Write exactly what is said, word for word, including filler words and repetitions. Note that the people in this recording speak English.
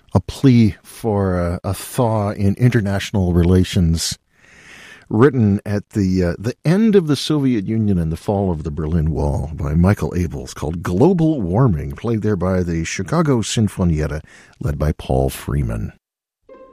a plea for a, a thaw in international relations, written at the uh, the end of the Soviet Union and the fall of the Berlin Wall by Michael Abels, called Global Warming, played there by the Chicago Sinfonietta, led by Paul Freeman.